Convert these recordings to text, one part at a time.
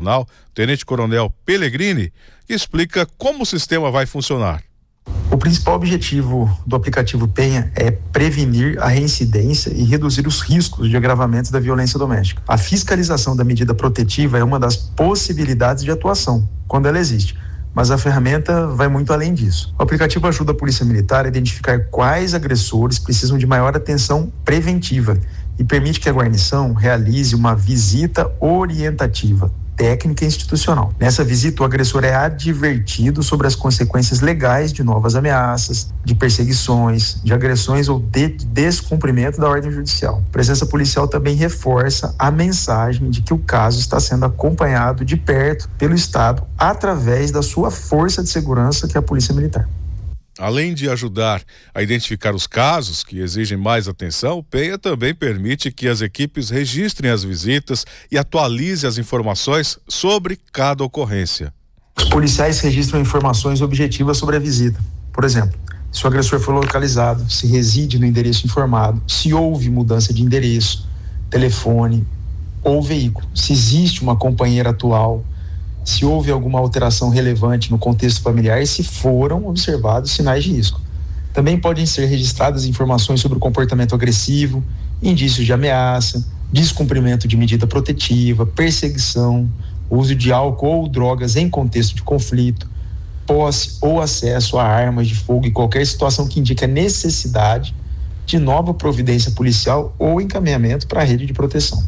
Operacional, Tenente Coronel Pellegrini, que explica como o sistema vai funcionar. O principal objetivo do aplicativo Penha é prevenir a reincidência e reduzir os riscos de agravamento da violência doméstica. A fiscalização da medida protetiva é uma das possibilidades de atuação, quando ela existe, mas a ferramenta vai muito além disso. O aplicativo ajuda a Polícia Militar a identificar quais agressores precisam de maior atenção preventiva e permite que a guarnição realize uma visita orientativa, técnica e institucional. Nessa visita, o agressor é advertido sobre as consequências legais de novas ameaças, de perseguições, de agressões ou de descumprimento da ordem judicial. A presença policial também reforça a mensagem de que o caso está sendo acompanhado de perto pelo Estado através da sua força de segurança, que é a Polícia Militar. Além de ajudar a identificar os casos que exigem mais atenção, o Penha também permite que as equipes registrem as visitas e atualizem as informações sobre cada ocorrência. Os policiais registram informações objetivas sobre a visita. Por exemplo, se o agressor foi localizado, se reside no endereço informado, se houve mudança de endereço, telefone ou veículo, se existe uma companheira atual, se houve alguma alteração relevante no contexto familiar e se foram observados sinais de risco. Também podem ser registradas informações sobre o comportamento agressivo, indícios de ameaça, descumprimento de medida protetiva, perseguição, uso de álcool ou drogas em contexto de conflito, posse ou acesso a armas de fogo e qualquer situação que indique a necessidade de nova providência policial ou encaminhamento para a rede de proteção.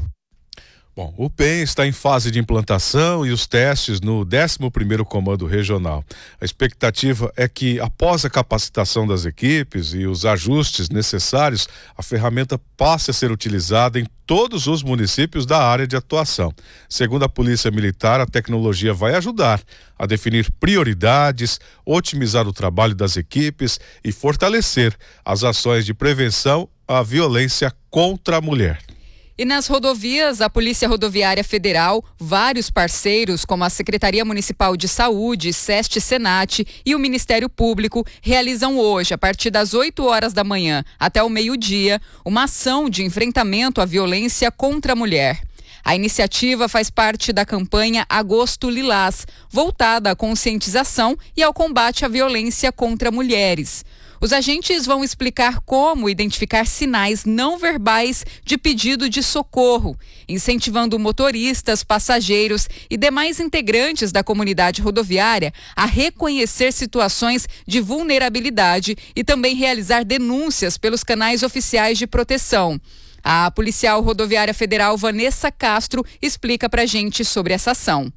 Bom, o PEN está em fase de implantação e os testes no 11º Comando Regional. A expectativa é que, após a capacitação das equipes e os ajustes necessários, a ferramenta passe a ser utilizada em todos os municípios da área de atuação. Segundo a Polícia Militar, a tecnologia vai ajudar a definir prioridades, otimizar o trabalho das equipes e fortalecer as ações de prevenção à violência contra a mulher. E nas rodovias, a Polícia Rodoviária Federal, vários parceiros, como a Secretaria Municipal de Saúde, SEST-Senat e o Ministério Público, realizam hoje, a partir das 8 horas da manhã até o meio-dia, uma ação de enfrentamento à violência contra a mulher. A iniciativa faz parte da campanha Agosto Lilás, voltada à conscientização e ao combate à violência contra mulheres. Os agentes vão explicar como identificar sinais não verbais de pedido de socorro, incentivando motoristas, passageiros e demais integrantes da comunidade rodoviária a reconhecer situações de vulnerabilidade e também realizar denúncias pelos canais oficiais de proteção. A policial rodoviária federal Vanessa Castro explica pra gente sobre essa ação.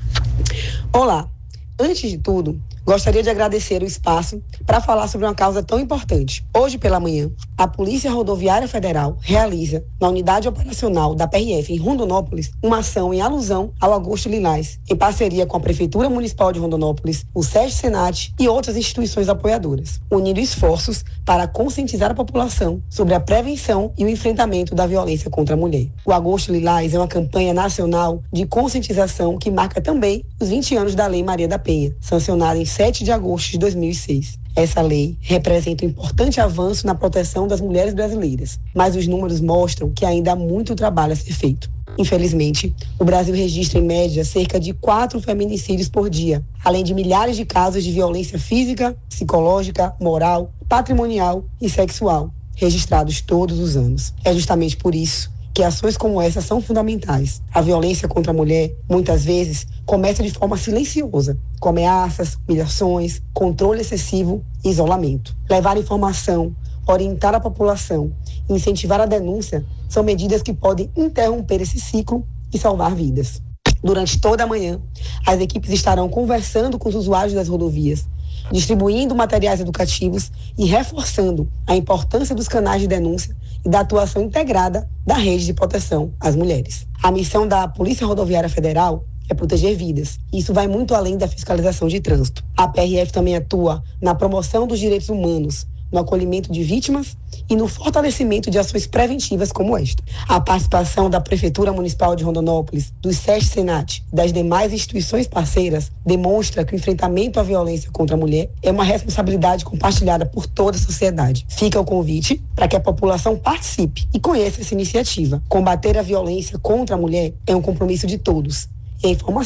Olá, antes de tudo, gostaria de agradecer o espaço para falar sobre uma causa tão importante. Hoje pela manhã, a Polícia Rodoviária Federal realiza, na unidade operacional da PRF em Rondonópolis, uma ação em alusão ao Agosto Lilás, em parceria com a Prefeitura Municipal de Rondonópolis, o SEST-Senat e outras instituições apoiadoras, unindo esforços para conscientizar a população sobre a prevenção e o enfrentamento da violência contra a mulher. O Agosto Lilás é uma campanha nacional de conscientização que marca também os 20 anos da Lei Maria da Penha, sancionada em 7 de agosto de 2006. Essa lei representa um importante avanço na proteção das mulheres brasileiras, mas os números mostram que ainda há muito trabalho a ser feito. Infelizmente, o Brasil registra em média cerca de 4 feminicídios por dia, além de milhares de casos de violência física, psicológica, moral, patrimonial e sexual, registrados todos os anos. É justamente por isso que ações como essa são fundamentais. A violência contra a mulher, muitas vezes, começa de forma silenciosa, com ameaças, humilhações, controle excessivo e isolamento. Levar informação, orientar a população e incentivar a denúncia são medidas que podem interromper esse ciclo e salvar vidas. Durante toda a manhã, as equipes estarão conversando com os usuários das rodovias, distribuindo materiais educativos e reforçando a importância dos canais de denúncia e da atuação integrada da rede de proteção às mulheres. A missão da Polícia Rodoviária Federal é proteger vidas. Isso vai muito além da fiscalização de trânsito. A PRF também atua na promoção dos direitos humanos, no acolhimento de vítimas e no fortalecimento de ações preventivas como esta. A participação da Prefeitura Municipal de Rondonópolis, do SEST-Senat e das demais instituições parceiras demonstra que o enfrentamento à violência contra a mulher é uma responsabilidade compartilhada por toda a sociedade. Fica o convite para que a população participe e conheça essa iniciativa. Combater a violência contra a mulher é um compromisso de todos. E a informação